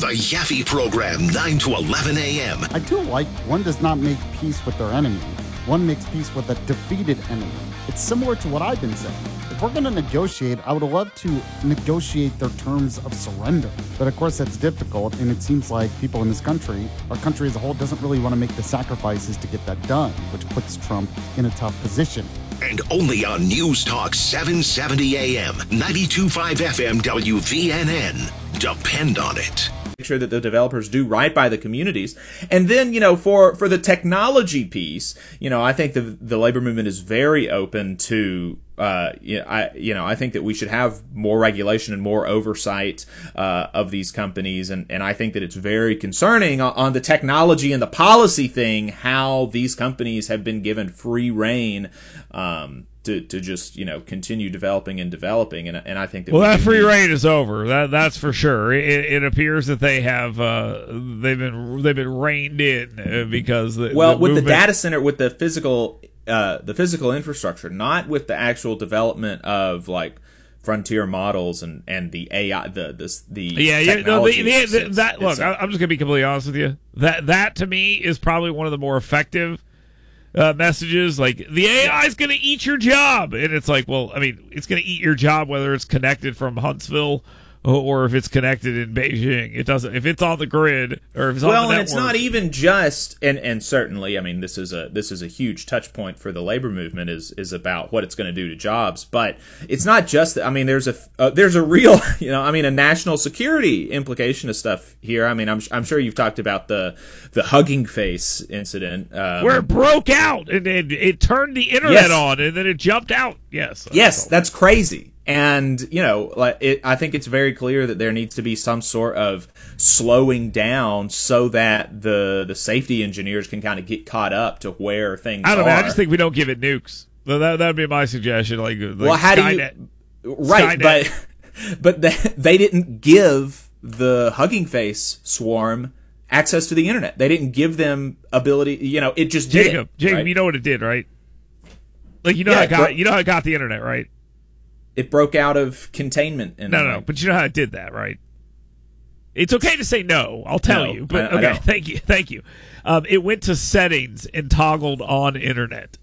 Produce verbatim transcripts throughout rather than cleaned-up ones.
The Yaffe Program, nine to eleven a.m. I do like one does not make peace with their enemy. One makes peace with a defeated enemy. It's similar to what I've been saying. If we're going to negotiate, I would love to negotiate their terms of surrender. But of course, that's difficult, and it seems like people in this country, our country as a whole, doesn't really want to make the sacrifices to get that done, which puts Trump in a tough position. And only on News Talk seven seventy a.m., ninety-two point five F M W V N N. Depend on it. Make sure that the developers do right by the communities. And then, you know, for, for the technology piece, you know, I think the the labor movement is very open to, uh, you know, I, you know, I think that we should have more regulation and more oversight, uh, of these companies. And, and I think that it's very concerning on, on the technology and the policy thing, how these companies have been given free rein, um, to, to just, you know, continue developing and developing. And, and I think that well, we that free need- reign is over. That that's for sure. It, it appears that they have uh, they've been they've been reined in uh, because the, well, the with movement- the data center, with the physical, uh, the physical infrastructure, not with the actual development of like frontier models and, and the A I, the the the yeah, yeah. No, technology. the, the, the, It's- that it's- look, I- I'm just gonna be completely honest with you. That that to me is probably one of the more effective Uh, messages. Like, the A I is going to eat your job. And it's like, well, I mean, it's going to eat your job whether it's connected from Huntsville or, or if it's connected in Beijing. It doesn't, if it's on the grid or if it's well, on the and it's network. not even just, and, and certainly, I mean, this is a this is a huge touch point for the labor movement is is about what it's going to do to jobs. But it's not just. I mean, there's a uh, there's a real, you know, I mean, a national security implication of stuff here. I mean, I'm I'm sure you've talked about the the Hugging Face incident, um, where it broke out and it, it turned the internet Yes. on and then it jumped out. Yes. Yes, that's crazy. And, you know, like it, I think it's very clear that there needs to be some sort of slowing down so that the the safety engineers can kind of get caught up to where things I don't are. know. I just think we don't give it nukes. That that would be my suggestion. Like, like well, how Skynet. do you... Right, Skynet. but, but they, they didn't give the Hugging Face swarm access to the internet. They didn't give them ability, you know, it just did Jacob, it, Jacob, right? you know what it did, right? Like, you know Yeah, how it got, but- you know how it got the internet, right? It broke out of containment. In No, the no, way. but you know how it did that, right? It's okay to say no. I'll tell No, you. But I- I okay, know. thank you, thank you. Um, it went to settings and toggled on internet.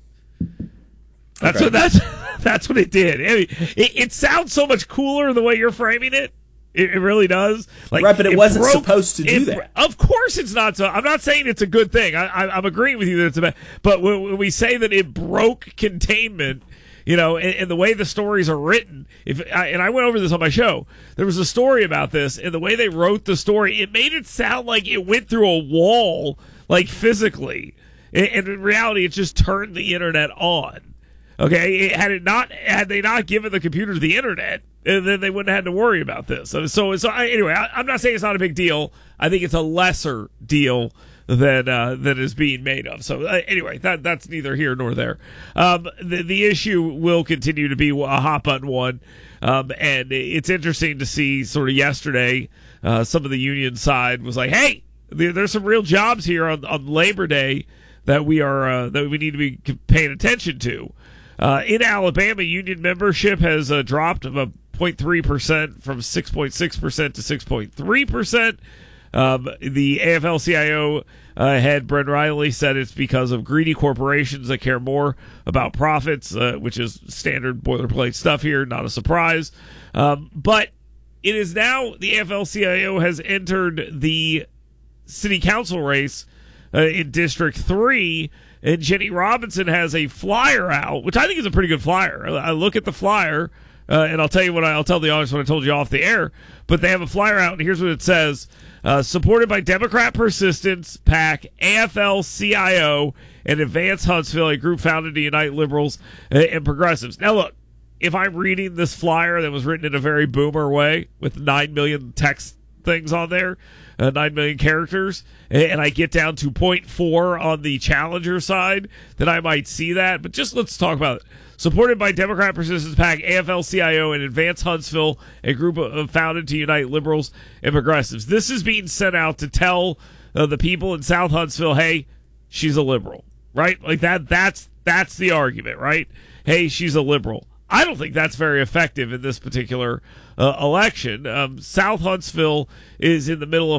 That's Okay. what that's that's what it did. I mean, it, it sounds so much cooler the way you're framing it. It, it really does. Like, Right, but it wasn't supposed to do it- that. Of course, it's not. So I'm not saying it's a good thing. I, I, I'm agreeing with you that it's a bad. But when, when we say that it broke containment, you know, and, and the way the stories are written, if I, and I went over this on my show, there was a story about this, and the way they wrote the story, it made it sound like it went through a wall, like physically, and, and in reality, it just turned the internet on. Okay, it, had it not, had they not given the computers the internet, and then they wouldn't have had to worry about this. So, so, so I, anyway, I, I'm not saying it's not a big deal. I think it's a lesser deal than uh, that is being made of. So, uh, anyway, that that's neither here nor there. Um, the the issue will continue to be a hot button one, um, and it's interesting to see. Sort of yesterday, uh, some of the union side was like, "Hey, there, there's some real jobs here on, on Labor Day that we are uh, that we need to be paying attention to." Uh, in Alabama, union membership has uh, dropped about zero point three percent from six point six percent to six point three percent. Um, the A F L C I O uh, head, Brent Riley, said it's because of greedy corporations that care more about profits, uh, which is standard boilerplate stuff here, not a surprise. Um, but it is now the A F L C I O has entered the city council race uh, in District three, and Jenny Robinson has a flyer out, which I think is a pretty good flyer. I look at the flyer, uh, and I'll tell you what I, I'll tell the audience what I told you off the air, but they have a flyer out, and here's what it says. Uh, supported by Democrat Persistence PAC, A F L C I O, and Advance Huntsville, a group founded to unite liberals and progressives. Now, look, if I'm reading this flyer that was written in a very boomer way with nine million text things on there, uh, nine million characters, and I get down to point four on the challenger side, then I might see that. But just let's talk about it. Supported by Democrat Persistence PAC, A F L C I O, and Advance Huntsville, a group of, founded to unite liberals and progressives. This is being sent out to tell uh, the people in South Huntsville, hey, she's a liberal, right? Like that. That's that's the argument, right? Hey, she's a liberal. I don't think that's very effective in this particular uh, election. Um, South Huntsville is in the middle of